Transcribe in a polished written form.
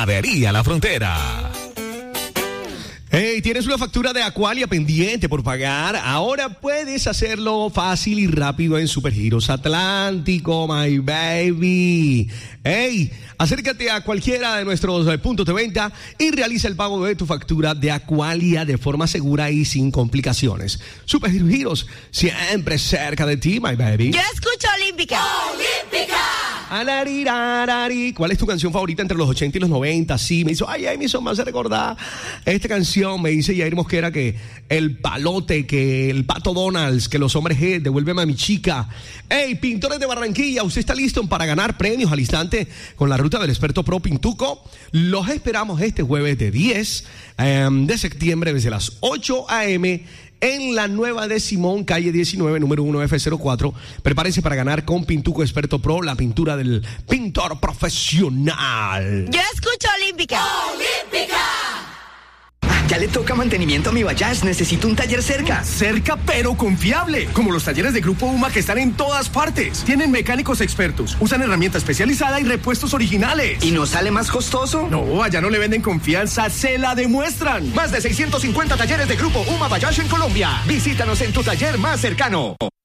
Adhería La Frontera. Hey, ¿tienes una factura de Aqualia pendiente por pagar? Ahora puedes hacerlo fácil y rápido en Supergiros Atlántico, my baby. Hey, acércate a cualquiera de nuestros puntos de venta y realiza el pago de tu factura de Aqualia de forma segura y sin complicaciones. Supergiros, siempre cerca de ti, my baby. Yo escucho Olímpica. ¡Olímpica! Alarirarari. ¿Cuál es tu canción favorita entre los 80 y los 90? Sí, me hizo, me hace recordar esta canción. Me dice Yair Mosquera que el palote, que el Pato Donalds, que los hombres G, devuélveme a mi chica. Hey, pintores de Barranquilla, ¿usted está listo para ganar premios al instante con la ruta del experto Pro Pintuco? Los esperamos este jueves de 10 de septiembre desde las 8 a.m. en la Nueva de Simón, calle 19, número 1 F04. Prepárense para ganar con Pintuco Experto Pro, la pintura del pintor profesional. Yo escucho Olímpica. ¡Olímpica! Ya le toca mantenimiento a mi Bayash. Necesito un taller cerca. Cerca, pero confiable. Como los talleres de Grupo UMA que están en todas partes. Tienen mecánicos expertos, usan herramienta especializada y repuestos originales. ¿Y no sale más costoso? No, allá no le venden confianza, se la demuestran. Más de 650 talleres de Grupo UMA Bayash en Colombia. Visítanos en tu taller más cercano.